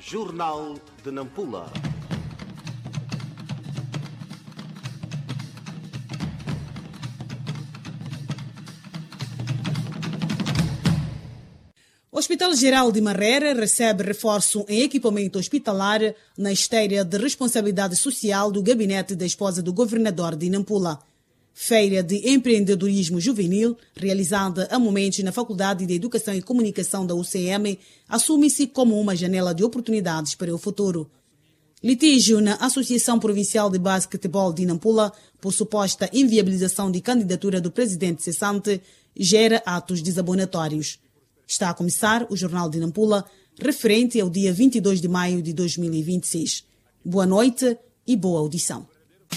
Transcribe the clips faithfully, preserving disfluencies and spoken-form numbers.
Jornal de Nampula. O Hospital Geral de Marrera recebe reforço em equipamento hospitalar na esteira de responsabilidade social do gabinete da esposa do governador de Nampula. Feira de Empreendedorismo Juvenil, realizada a momentos na Faculdade de Educação e Comunicação da U C M, assume-se como uma janela de oportunidades para o futuro. Litígio na Associação Provincial de Basquetebol de Nampula por suposta inviabilização de candidatura do presidente cessante gera atos desabonatórios. Está a começar o Jornal de Nampula, referente ao dia vinte e dois de maio de dois mil e vinte e seis. Boa noite e boa audição.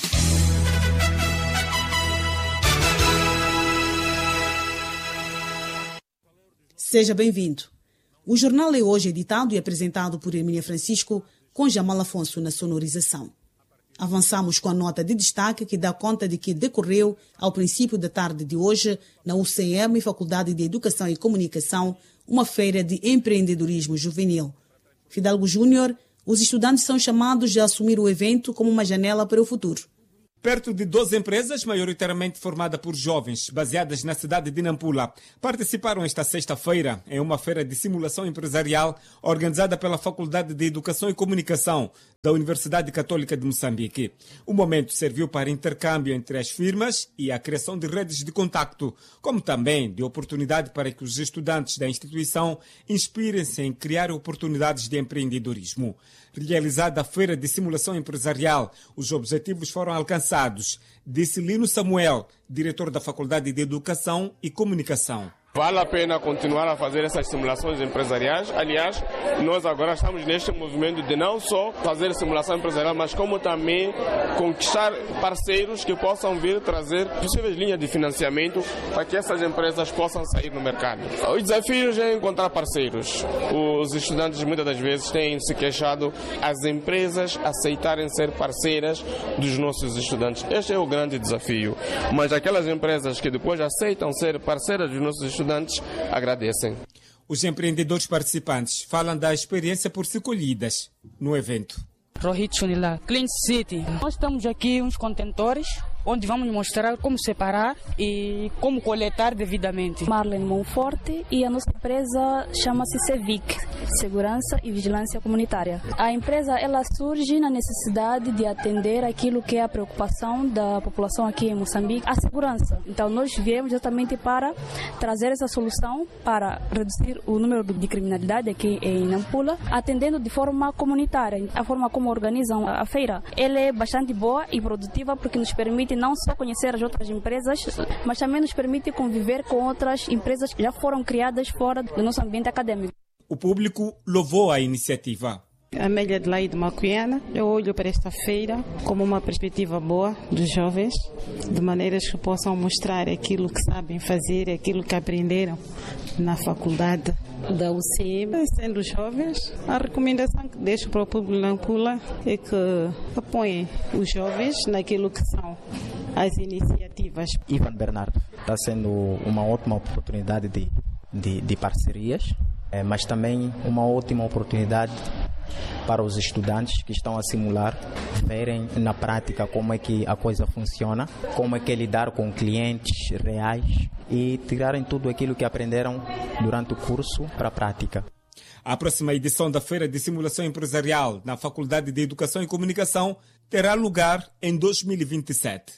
Seja bem-vindo. O jornal é hoje editado e apresentado por Hermínia Francisco, com Jamal Afonso na sonorização. Avançamos com a nota de destaque que dá conta de que decorreu, ao princípio da tarde de hoje, na U C M, Faculdade de Educação e Comunicação, uma feira de empreendedorismo juvenil. Fidalgo Júnior, os estudantes são chamados a assumir o evento como uma janela para o futuro. Perto de doze empresas, maioritariamente formadas por jovens, baseadas na cidade de Nampula, participaram esta sexta-feira em uma feira de simulação empresarial organizada pela Faculdade de Educação e Comunicação da Universidade Católica de Moçambique. O momento serviu para intercâmbio entre as firmas e a criação de redes de contacto, como também de oportunidade para que os estudantes da instituição inspirem-se em criar oportunidades de empreendedorismo. Realizada a feira de simulação empresarial, os objetivos foram alcançados, disse Lino Samuel, diretor da Faculdade de Educação e Comunicação. Vale a pena continuar a fazer essas simulações empresariais. Aliás, nós agora estamos neste movimento de não só fazer simulação empresarial, mas como também conquistar parceiros que possam vir trazer possíveis linhas de financiamento para que essas empresas possam sair no mercado. Os desafios é encontrar parceiros. Os estudantes muitas das vezes têm se queixado as empresas aceitarem ser parceiras dos nossos estudantes. Este é o grande desafio. Mas aquelas empresas que depois aceitam ser parceiras dos nossos estudantes agradecem. Os empreendedores participantes falam da experiência por si colhidas no evento. Rohit Chunila, Clean City. Nós estamos aqui uns contentores onde vamos mostrar como separar e como coletar devidamente. Marlene Monforte e a nossa empresa chama-se Cevic, Segurança e Vigilância Comunitária. A empresa ela surge na necessidade de atender aquilo que é a preocupação da população aqui em Moçambique, a segurança. Então nós viemos exatamente para trazer essa solução para reduzir o número de criminalidade aqui em Nampula, atendendo de forma comunitária. A forma como organizam a feira, ela é bastante boa e produtiva porque nos permite não só conhecer as outras empresas, mas também nos permite conviver com outras empresas que já foram criadas fora do nosso ambiente acadêmico. O público louvou a iniciativa. Amélia de Laide Macuiana, eu olho para esta feira como uma perspectiva boa dos jovens, de maneiras que possam mostrar aquilo que sabem fazer, aquilo que aprenderam na faculdade da U C M. Sendo jovens, a recomendação que deixo para o público de Nampula é que apoiem os jovens naquilo que são as iniciativas. Ivan Bernardo, está sendo uma ótima oportunidade de, de, de parcerias, é, mas também uma ótima oportunidade para os estudantes que estão a simular verem na prática como é que a coisa funciona, como é que é lidar com clientes reais e tirarem tudo aquilo que aprenderam durante o curso para a prática. A próxima edição da Feira de Simulação Empresarial na Faculdade de Educação e Comunicação terá lugar em dois mil e vinte e sete.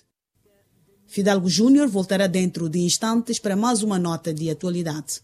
Fidalgo Júnior voltará dentro de instantes para mais uma nota de atualidade.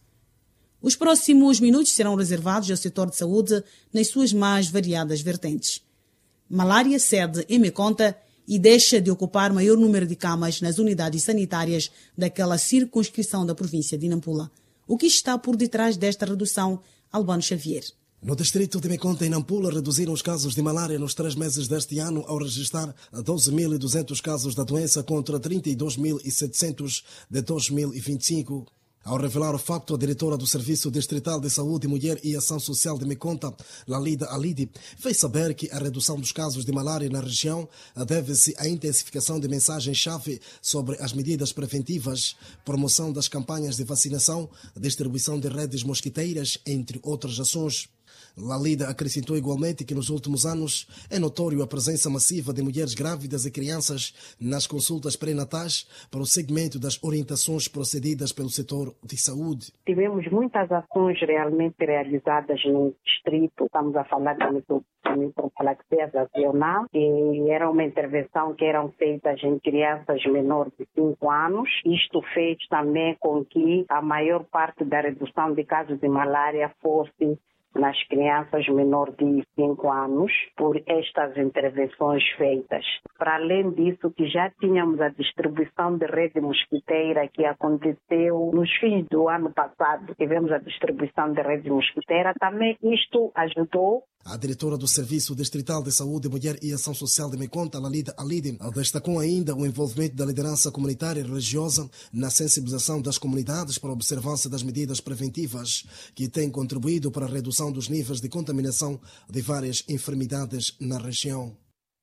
Os próximos minutos serão reservados ao setor de saúde nas suas mais variadas vertentes. Malária cede em Meconta e deixa de ocupar maior número de camas nas unidades sanitárias daquela circunscrição da província de Nampula. O que está por detrás desta redução? Albano Xavier. No distrito de Meconta, em Nampula, reduziram os casos de malária nos três meses deste ano ao registrar doze mil e duzentos casos da doença contra trinta e dois mil e setecentos de dois mil e vinte e cinco. Ao revelar o facto, a diretora do Serviço Distrital de Saúde, Mulher e Ação Social de Meconta, Lalida Alidi, fez saber que a redução dos casos de malária na região deve-se à intensificação de mensagens-chave sobre as medidas preventivas, promoção das campanhas de vacinação, distribuição de redes mosquiteiras, entre outras ações. Lalida acrescentou igualmente que nos últimos anos é notório a presença massiva de mulheres grávidas e crianças nas consultas pré-natais para o segmento das orientações procedidas pelo setor de saúde. Tivemos muitas ações realmente realizadas no distrito. Estamos a falar da microfilaxia vaginal, que era uma intervenção que eram feitas em crianças menores de cinco anos. Isto fez também com que a maior parte da redução de casos de malária fosse nas crianças menores de cinco anos, por estas intervenções feitas. Para além disso, que já tínhamos a distribuição de rede mosquiteira que aconteceu nos fins do ano passado, tivemos a distribuição de rede mosquiteira, também isto ajudou. A diretora do Serviço Distrital de Saúde, Mulher e Ação Social de Meconta, Lalida Alidi, destacou ainda o envolvimento da liderança comunitária e religiosa na sensibilização das comunidades para a observância das medidas preventivas que têm contribuído para a redução dos níveis de contaminação de várias enfermidades na região.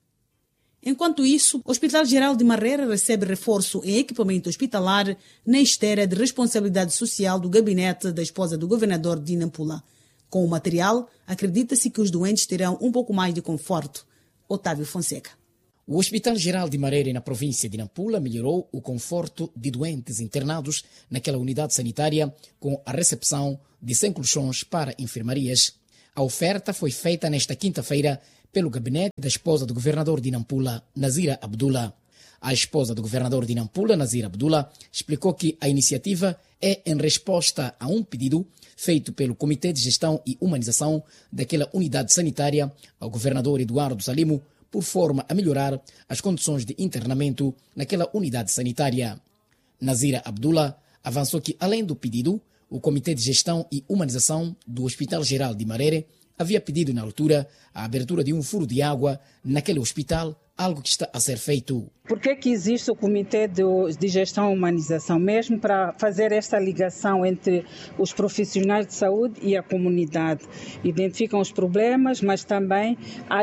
Enquanto isso, o Hospital Geral de Marrera recebe reforço em equipamento hospitalar na esteira de responsabilidade social do gabinete da esposa do governador de Nampula. Com o material, acredita-se que os doentes terão um pouco mais de conforto. Otávio Fonseca. O Hospital Geral de Marrera, na província de Nampula, melhorou o conforto de doentes internados naquela unidade sanitária com a recepção de cem colchões para enfermarias. A oferta foi feita nesta quinta-feira pelo gabinete da esposa do governador de Nampula, Nazira Abdullah. A esposa do governador de Nampula, Nazira Abdullah, explicou que a iniciativa é em resposta a um pedido feito pelo Comitê de Gestão e Humanização daquela unidade sanitária ao governador Eduardo Salimo, por forma a melhorar as condições de internamento naquela unidade sanitária. Nazira Abdullah avançou que, além do pedido, o Comitê de Gestão e Humanização do Hospital Geral de Marrera havia pedido na altura a abertura de um furo de água naquele hospital, algo que está a ser feito. Por que que existe o Comitê de, de Gestão e Humanização? Mesmo para fazer esta ligação entre os profissionais de saúde e a comunidade. Identificam os problemas, mas também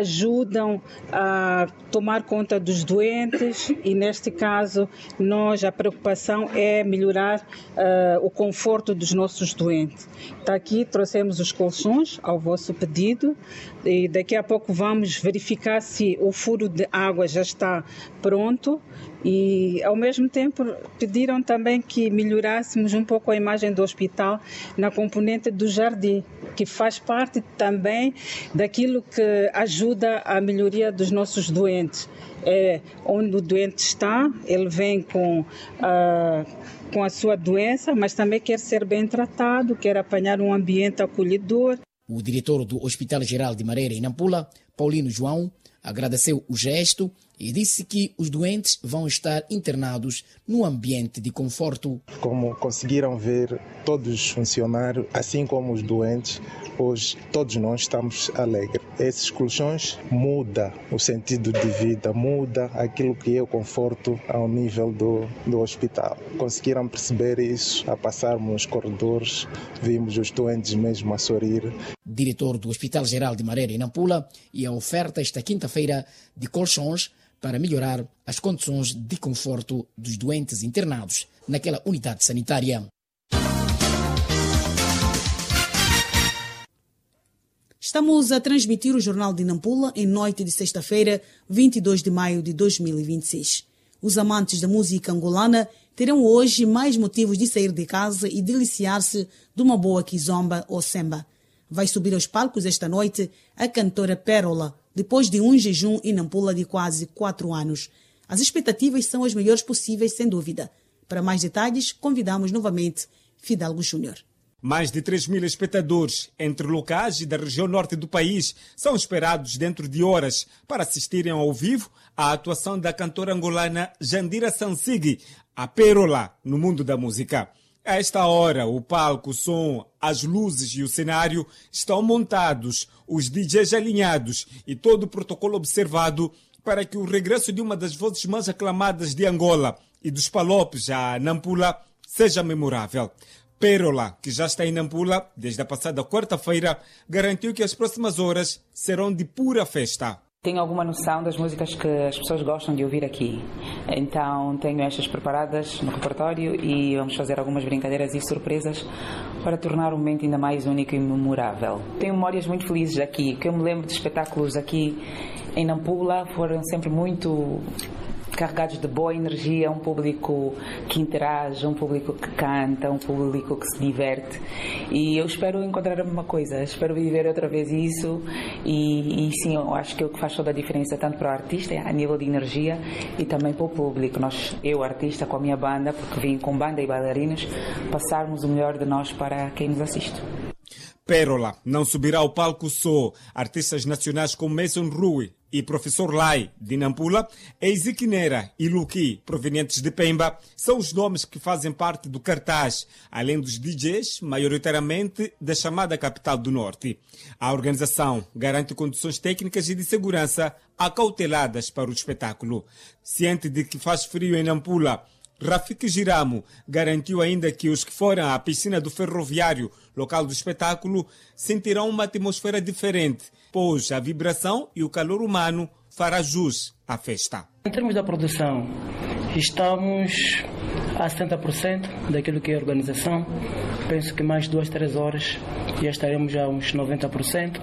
ajudam a tomar conta dos doentes e, neste caso, nós, a preocupação é melhorar uh, o conforto dos nossos doentes. Está aqui, trouxemos os colchões ao vosso pedido e daqui a pouco vamos verificar se o furo de água já está pronto e, ao mesmo tempo, pediram também que melhorássemos um pouco a imagem do hospital na componente do jardim, que faz parte também daquilo que ajuda a melhoria dos nossos doentes. É onde o doente está, ele vem com a, com a sua doença, mas também quer ser bem tratado, quer apanhar um ambiente acolhedor. O diretor do Hospital Geral de Marrera em Nampula, Paulino João, agradeceu o gesto e disse que os doentes vão estar internados num ambiente de conforto. Como conseguiram ver, todos os funcionários, assim como os doentes, hoje todos nós estamos alegres. Esses colchões mudam o sentido de vida, muda aquilo que é o conforto ao nível do, do hospital. Conseguiram perceber isso a passarmos nos corredores, vimos os doentes mesmo a sorrir. Diretor do Hospital Geral de Marrera em Nampula, e a oferta esta quinta-feira de colchões para melhorar as condições de conforto dos doentes internados naquela unidade sanitária. Estamos a transmitir o Jornal de Nampula em noite de sexta-feira, vinte e dois de maio de dois mil e vinte e seis. Os amantes da música angolana terão hoje mais motivos de sair de casa e deliciar-se de uma boa kizomba ou semba. Vai subir aos palcos esta noite a cantora Pérola, depois de um jejum em Nampula de quase quatro anos. As expectativas são as melhores possíveis, sem dúvida. Para mais detalhes, convidamos novamente Fidalgo Júnior. Mais de três mil espectadores, entre locais e da região norte do país, são esperados dentro de horas para assistirem ao vivo à atuação da cantora angolana Jandira Sansigi, a Pérola, no mundo da música. A esta hora, o palco, o som, as luzes e o cenário estão montados, os D Js alinhados e todo o protocolo observado para que o regresso de uma das vozes mais aclamadas de Angola e dos Palopes a Nampula seja memorável. Pérola, que já está em Nampula desde a passada quarta-feira, garantiu que as próximas horas serão de pura festa. Tenho alguma noção das músicas que as pessoas gostam de ouvir aqui. Então tenho estas preparadas no repertório e vamos fazer algumas brincadeiras e surpresas para tornar o momento ainda mais único e memorável. Tenho memórias muito felizes aqui, que eu me lembro de espetáculos aqui em Nampula, foram sempre muito carregados de boa energia, um público que interage, um público que canta, um público que se diverte, e eu espero encontrar a mesma coisa, espero viver outra vez isso, e, e sim, eu acho que é o que faz toda a diferença, tanto para o artista, a nível de energia, e também para o público. Nós, eu, artista, com a minha banda, porque vim com banda e bailarinos, passarmos o melhor de nós para quem nos assiste. Pérola não subirá ao palco só. Artistas nacionais como Mason Rui e Professor Lai, de Nampula, Ezequinera e Luqui, provenientes de Pemba, são os nomes que fazem parte do cartaz, além dos D Js, maioritariamente da chamada capital do Norte. A organização garante condições técnicas e de segurança acauteladas para o espetáculo. Ciente de que faz frio em Nampula, Rafik Giramo garantiu ainda que os que forem à piscina do ferroviário, local do espetáculo, sentirão uma atmosfera diferente, pois a vibração e o calor humano fará jus à festa. Em termos da produção, estamos a setenta por cento daquilo que é a organização. Penso que mais duas, três horas já estaremos a uns noventa por cento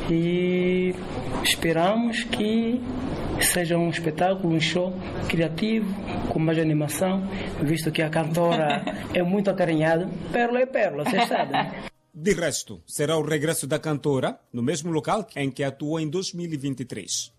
e esperamos que seja um espetáculo, um show criativo, com mais animação, visto que a cantora é muito acarinhada. Pérola é pérola, vocês sabem. De resto, será o regresso da cantora no mesmo local em que atuou em dois mil e vinte e três.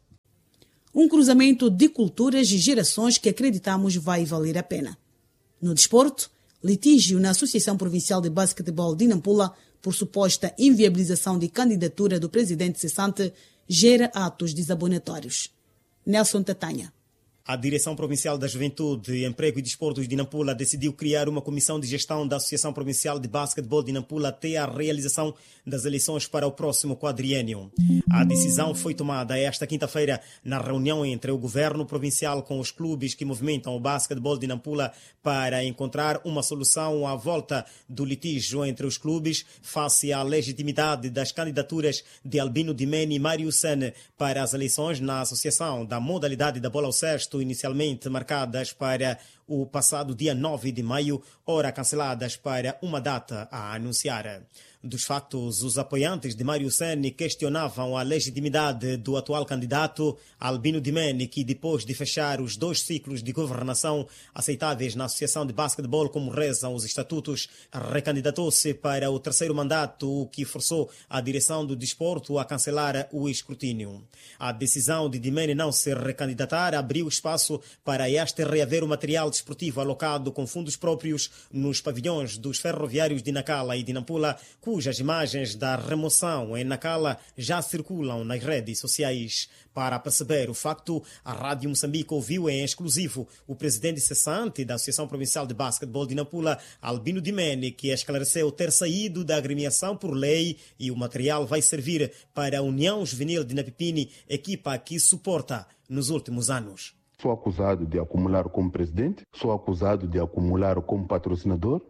Um cruzamento de culturas e gerações que acreditamos vai valer a pena. No desporto, litígio na Associação Provincial de Basquetebol de Nampula por suposta inviabilização de candidatura do presidente cessante gera atos desabonatórios. Nelson Tatanha. A Direção Provincial da Juventude, Emprego e Desportos de Nampula decidiu criar uma comissão de gestão da Associação Provincial de Basquetebol de Nampula até a realização das eleições para o próximo quadriênio. A decisão foi tomada esta quinta-feira na reunião entre o Governo Provincial com os clubes que movimentam o basquetebol de Nampula para encontrar uma solução à volta do litígio entre os clubes face à legitimidade das candidaturas de Albino Dimene e Mário Sane para as eleições na Associação da modalidade da bola ao cesto, inicialmente marcadas para o passado dia nove de maio, ora canceladas para uma data a anunciar. Dos fatos, os apoiantes de Mário Sane questionavam a legitimidade do atual candidato Albino Dimene, que depois de fechar os dois ciclos de governação aceitáveis na Associação de Basquetebol, como rezam os estatutos, recandidatou-se para o terceiro mandato, o que forçou a direção do desporto a cancelar o escrutínio. A decisão de Dimene não se recandidatar abriu espaço para este reaver o material desportivo alocado com fundos próprios nos pavilhões dos ferroviários de Nacala e de Nampula, cujas imagens da remoção em Nacala já circulam nas redes sociais. Para perceber o facto, a Rádio Moçambique ouviu em exclusivo o presidente cessante da Associação Provincial de Basquetebol de Nampula, Albino Dimene, que esclareceu ter saído da agremiação por lei e o material vai servir para a União Juvenil de Napipini, equipa que suporta nos últimos anos. Sou acusado de acumular como presidente, sou acusado de acumular como patrocinador,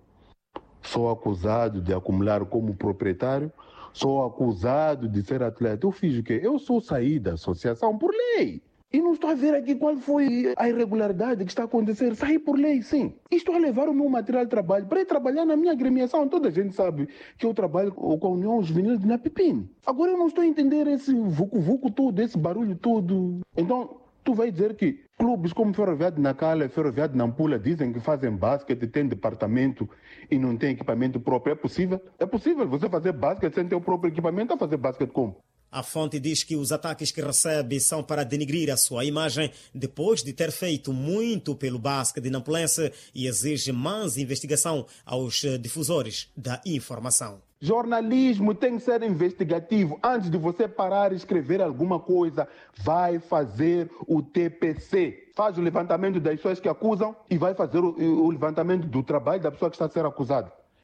sou acusado de acumular como proprietário, sou acusado de ser atleta. Eu fiz o quê? Eu sou saí da associação por lei. E não estou a ver aqui qual foi a irregularidade que está a acontecer. Saí por lei, sim. E estou a levar o meu material de trabalho para ir trabalhar na minha agremiação. Toda a gente sabe que eu trabalho com a União Juvenil de Napipini. Agora eu não estou a entender esse vucu-vucu todo, esse barulho todo. Então, tu vai dizer que clubes como Ferroviário de Nacala e Ferroviário de Nampula dizem que fazem basquete, têm departamento e não têm equipamento próprio. É possível? É possível você fazer basquete sem ter o próprio equipamento? A fazer basquete como? A fonte diz que os ataques que recebe são para denigrir a sua imagem depois de ter feito muito pelo basquete nampulense e exige mais investigação aos difusores da informação. Jornalismo tem que ser investigativo. Antes de você parar e escrever alguma coisa, vai fazer o T P C. Faz o levantamento das pessoas que acusam e vai fazer o, o levantamento do trabalho da pessoa que está a ser acusada.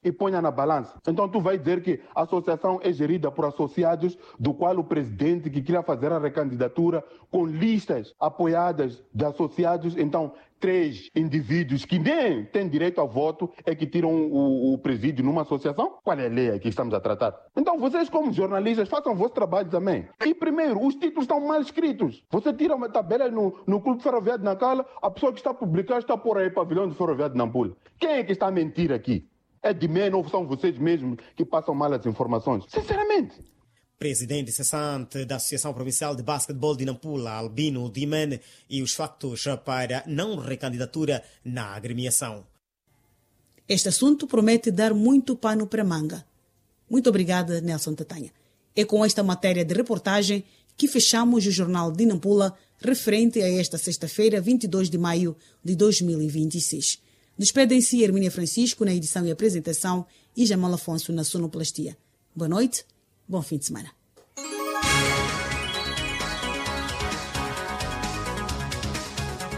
e ponha na balança. Então tu vai dizer que a associação é gerida por associados, do qual o presidente que queria fazer a recandidatura com listas apoiadas de associados, então três indivíduos que nem têm direito a voto é que tiram o, o presídio numa associação? Qual é a lei que estamos a tratar? Então vocês, como jornalistas, façam o vosso trabalho também. E primeiro, os títulos estão mal escritos. Você tira uma tabela no, no Clube Ferroviário de Nampula, a pessoa que está a publicar está por aí, pavilhão do Ferroviário de Nampula. Quem é que está a mentir aqui? É de menos ou são vocês mesmos que passam mal as informações? Sinceramente. Presidente cessante da Associação Provincial de Basquetebol de Nampula, Albino Dimen, e os factos para não recandidatura na agremiação. Este assunto promete dar muito pano para manga. Muito obrigada, Nelson Tatanha. É com esta matéria de reportagem que fechamos o Jornal de Nampula referente a esta sexta-feira, vinte e dois de maio de dois mil e vinte e seis. Despedem-se Hermínia Francisco na edição e apresentação e Jamal Afonso na sonoplastia. Boa noite. Bom fim de semana.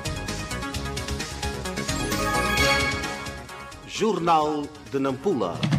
Jornal de Nampula.